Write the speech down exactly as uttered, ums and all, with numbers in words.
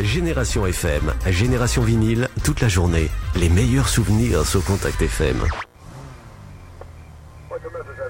Génération F M, Génération Vinyle, toute la journée. Les meilleurs souvenirs sur Contact F M. What's the message?